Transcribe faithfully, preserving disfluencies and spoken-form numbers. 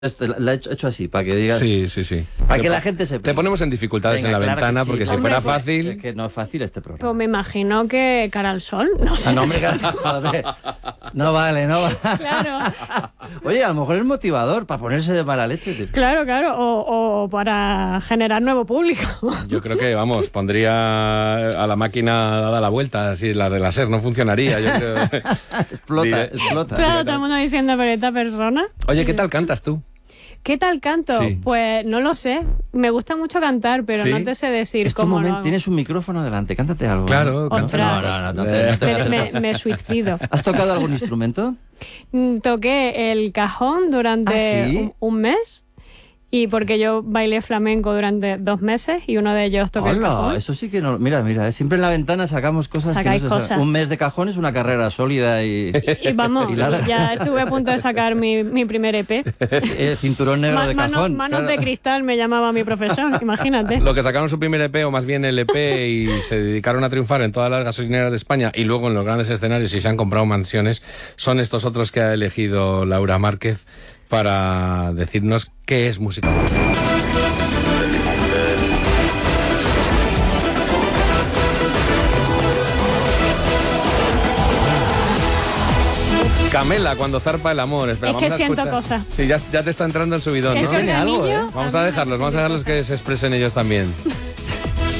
Esto, la he hecho, hecho así, para que digas... Sí, sí, sí. Para Te que po- la gente sepa. Te ponemos en dificultades. Venga, en la claro ventana, que sí, porque si hombre, fuera pues, fácil... Es que no es fácil este programa. Pues me imagino que cara al sol, no sé. Ah, no, hombre, claro, joder. No vale, no vale. Claro, Oye, a lo mejor es motivador para ponerse de mala leche. Tío. claro, claro. O, o para generar nuevo público. Yo creo que, vamos, pondría a la máquina dada la vuelta, así la de la SER no funcionaría. Yo creo. Explota, Diré- explota. Claro, todo el mundo diciendo, pero esta persona. Oye, ¿qué tal cantas tú? ¿Qué tal canto? Sí. Pues no lo sé. Me gusta mucho cantar, pero ¿Sí? no te sé decir Es tu cómo lo momento, hago. tienes un micrófono delante, cántate algo. Claro, ¿no? canta. Ostras. No, no, no, no te, no te- Me, me- me suicido. ¿Has tocado algún instrumento? Mm, Toqué el cajón durante ¿Ah, sí? un, un mes. Y porque yo bailé flamenco durante dos meses y uno de ellos toqué el Hola, cajón. eso sí que no... Mira, mira, eh, siempre en la ventana sacamos cosas Sacáis que no se saben. cosas. Un mes de cajón es una carrera sólida y... Y vamos, Y larga. ya estuve a punto de sacar mi, mi primer E P. El cinturón negro Ma- de mano- cajón. manos claro. de cristal me llamaba mi profesor, imagínate. Lo que sacaron su primer E P, o más bien el E P, y se dedicaron a triunfar en todas las gasolineras de España y luego en los grandes escenarios y se han comprado mansiones, son estos otros que ha elegido Laura Márquez para decirnos qué es música. Camela, cuando zarpa el amor. Espera, Es que vamos a siento escuchar. cosas. Sí, ya, ya te está entrando el subidón, Que ¿no? ese Tiene algo, organillo, ¿eh? Vamos a dejarlos, vamos a dejarlos que se expresen ellos también.